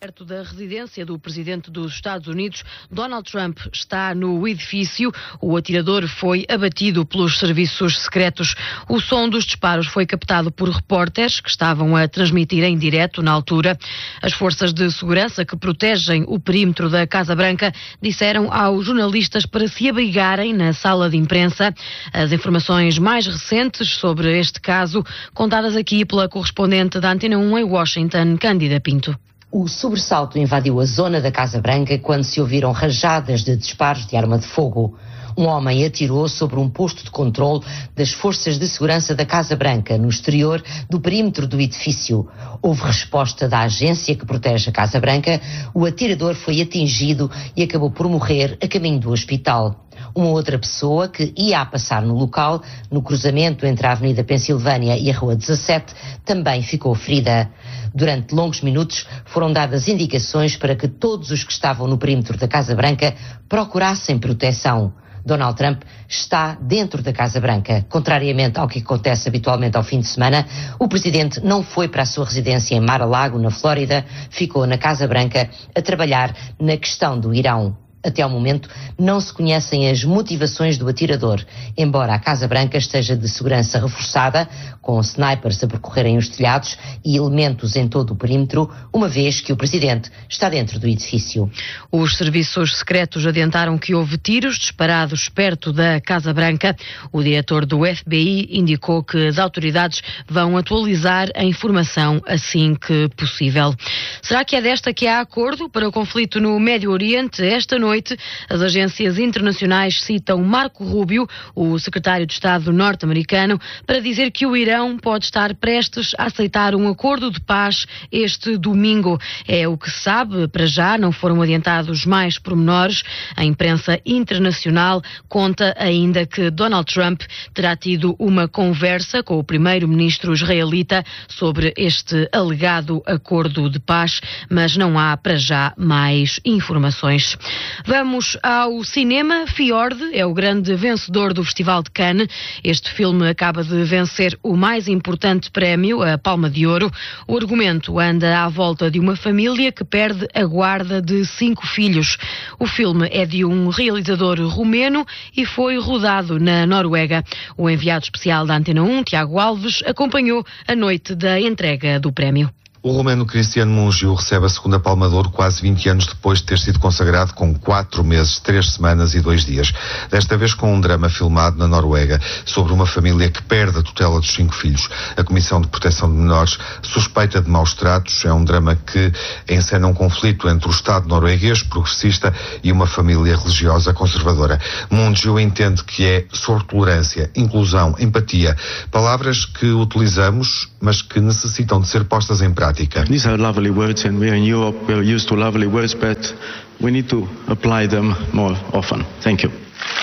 Perto da residência do presidente dos Estados Unidos, Donald Trump está no edifício. O atirador foi abatido pelos serviços secretos. O som dos disparos foi captado por repórteres que estavam a transmitir em direto na altura. As forças de segurança que protegem o perímetro da Casa Branca disseram aos jornalistas para se abrigarem na sala de imprensa. As informações mais recentes sobre este caso, contadas aqui pela correspondente da Antena 1 em Washington, Cândida Pinto. O sobressalto invadiu a zona da Casa Branca quando se ouviram rajadas de disparos de arma de fogo. Um homem atirou sobre um posto de controle das forças de segurança da Casa Branca, no exterior do perímetro do edifício. Houve resposta da agência que protege a Casa Branca. O atirador foi atingido e acabou por morrer a caminho do hospital. Uma outra pessoa que ia a passar no local, no cruzamento entre a Avenida Pensilvânia e a Rua 17, também ficou ferida. Durante longos minutos foram dadas indicações para que todos os que estavam no perímetro da Casa Branca procurassem proteção. Donald Trump está dentro da Casa Branca. Contrariamente ao que acontece habitualmente ao fim de semana, o presidente não foi para a sua residência em Mar-a-Lago, na Flórida, ficou na Casa Branca a trabalhar na questão do Irão. Até ao momento, não se conhecem as motivações do atirador, embora a Casa Branca esteja de segurança reforçada, com snipers a percorrerem os telhados e elementos em todo o perímetro, uma vez que o presidente está dentro do edifício. Os serviços secretos adiantaram que houve tiros disparados perto da Casa Branca. O diretor do FBI indicou que as autoridades vão atualizar a informação assim que possível. Será que é desta que há acordo para o conflito no Médio Oriente? Esta noite, as agências internacionais citam Marco Rubio, o secretário de Estado norte-americano, para dizer que o Irão pode estar prestes a aceitar um acordo de paz este domingo. É o que se sabe, para já não foram adiantados mais pormenores. A imprensa internacional conta ainda que Donald Trump terá tido uma conversa com o primeiro-ministro israelita sobre este alegado acordo de paz, mas não há para já mais informações. Vamos ao cinema. Fjord é o grande vencedor do Festival de Cannes. Este filme acaba de vencer o mais importante prémio, a Palma de Ouro. O argumento anda à volta de uma família que perde a guarda de 5 filhos. O filme é de um realizador romeno e foi rodado na Noruega. O enviado especial da Antena 1, Tiago Alves, acompanhou a noite da entrega do prémio. O romeno Cristian Mungiu recebe a segunda Palma de Ouro quase 20 anos depois de ter sido consagrado com 4 meses, 3 semanas e 2 dias. Desta vez com um drama filmado na Noruega, sobre uma família que perde a tutela dos 5 filhos. A Comissão de Proteção de Menores suspeita de maus tratos. É um drama que encena um conflito entre o Estado norueguês progressista e uma família religiosa conservadora. Mungiu entende que é sobre tolerância, inclusão, empatia. Palavras que utilizamos, mas que necessitam de ser postas em prática. These are lovely words and we are in Europe, we are used to lovely words, but we need to apply them more often. Thank you.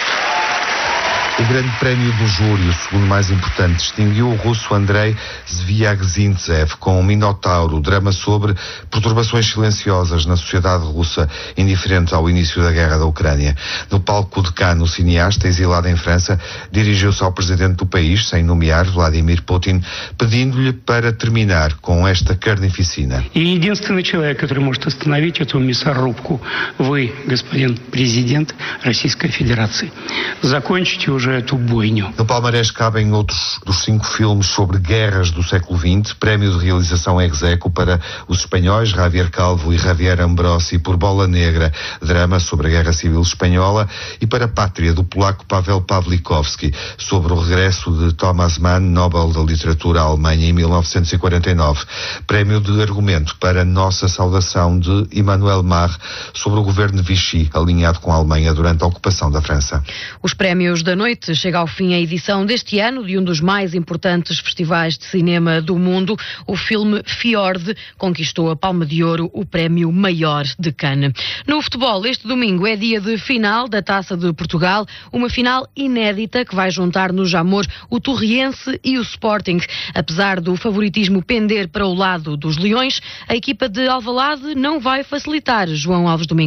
O grande prémio do júri, o segundo mais importante, distinguiu o russo Andrei Zviagzintsev com Minotauro, drama sobre perturbações silenciosas na sociedade russa, indiferente ao início da guerra da Ucrânia. No palco de Cannes, o cineasta, exilado em França, dirigiu-se ao presidente do país, sem nomear, Vladimir Putin, pedindo-lhe para terminar com esta carnificina. E единственный человек, который может остановить эту мясорубку, вы, господин президент Российской Федерации. Закончите уже. No palmarés cabem outros dos 5 filmes sobre guerras do século XX, prémio de realização ex aequo para os espanhóis Javier Calvo e Javier Ambrosi por Bola Negra, drama sobre a Guerra Civil Espanhola, e para Pátria, do polaco Pavel Pawlikowski, sobre o regresso de Thomas Mann, Nobel da Literatura à Alemanha em 1949. Prémio de argumento para Nossa Saudação, de Emmanuel Mar, sobre o governo de Vichy, alinhado com a Alemanha durante a ocupação da França. Os prémios da noite. Chega ao fim a edição deste ano de um dos mais importantes festivais de cinema do mundo. O filme Fjord conquistou a Palma de Ouro, o prémio maior de Cannes. No futebol, este domingo é dia de final da Taça de Portugal, uma final inédita que vai juntar no Jamor o Torriense e o Sporting. Apesar do favoritismo pender para o lado dos Leões, a equipa de Alvalade não vai facilitar, João Alves Domingos.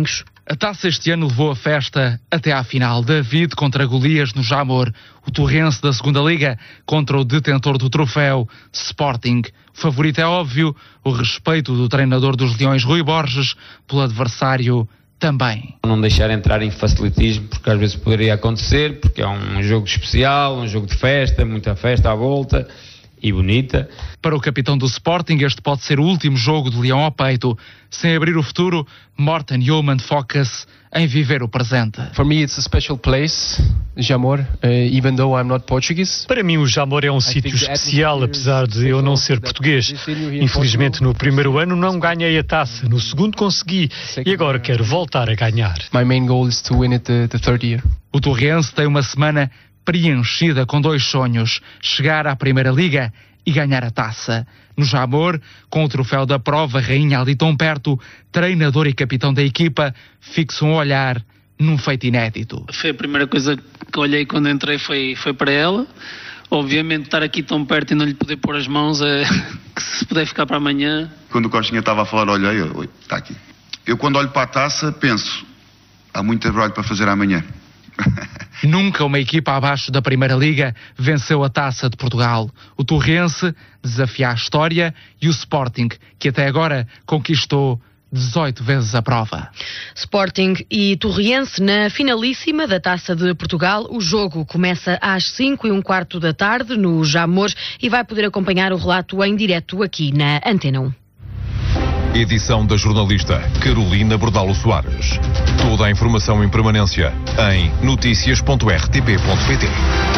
A taça este ano levou a festa até à final. David contra Golias no Jamor. O Torrense da segunda Liga contra o detentor do troféu, Sporting. O favorito é óbvio, o respeito do treinador dos Leões, Rui Borges, pelo adversário também. Não deixar entrar em facilitismo, porque às vezes poderia acontecer, porque é um jogo especial, um jogo de festa, muita festa à volta e bonita. Para o capitão do Sporting, este pode ser o último jogo de Leão ao peito. Sem abrir o futuro, Morten Hjulmand foca-se em viver o presente. For me it's a special place, Jamor, even though I'm not Portuguese. Para mim o Jamor é um sítio especial, apesar de eu não ser português. Infelizmente no primeiro ano não ganhei a taça, no segundo consegui e agora quero voltar a ganhar. My main goal is to win it the third year. O Torrense tem uma semana preenchida com 2 sonhos: chegar à Primeira Liga e ganhar a taça. No Jamor, com o troféu da prova, Rainha ali tão perto, treinador e capitão da equipa fixa um olhar num feito inédito. Foi a primeira coisa que olhei quando entrei, foi para ela. Obviamente estar aqui tão perto e não lhe poder pôr as mãos, que se puder ficar para amanhã. Quando o Costinha estava a falar, olhei, está aqui. Eu quando olho para a taça penso, há muito trabalho para fazer amanhã. Nunca uma equipa abaixo da Primeira Liga venceu a Taça de Portugal. O Torrense desafia a história e o Sporting, que até agora conquistou 18 vezes a prova. Sporting e Torrense na finalíssima da Taça de Portugal. O jogo começa às 5:15 da tarde no Jamor e vai poder acompanhar o relato em direto aqui na Antena 1. Edição da jornalista Carolina Bordalo Soares. Toda a informação em permanência em noticias.rtp.pt.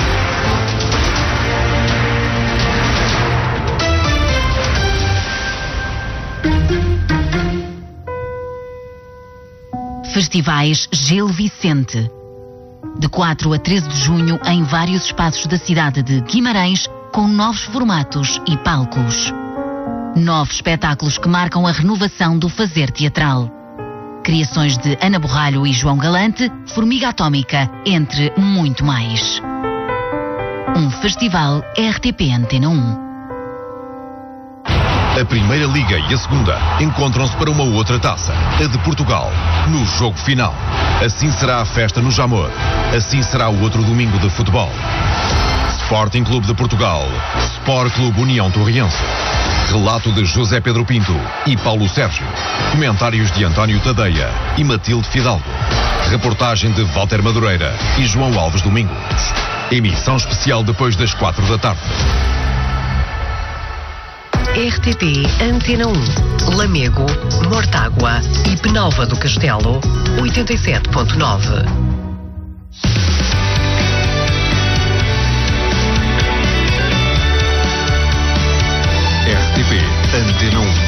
Festivais Gil Vicente. De 4 a 13 de junho em vários espaços da cidade de Guimarães, com novos formatos e palcos. 9 espetáculos que marcam a renovação do fazer teatral. Criações de Ana Borralho e João Galante, Formiga Atómica, entre muito mais. Um festival RTP Antena 1. A Primeira Liga e a Segunda encontram-se para uma outra taça, a de Portugal, no jogo final. Assim será a festa no Jamor. Assim será o outro domingo de futebol. Sporting Clube de Portugal, Sport Clube União Torriense. Relato de José Pedro Pinto e Paulo Sérgio. Comentários de António Tadeia e Matilde Fidalgo. Reportagem de Walter Madureira e João Alves Domingos. Emissão especial depois das 4 da tarde. RTP Antena 1, Lamego, Mortágua e Penalva do Castelo, 87.9. RTP Antena 1.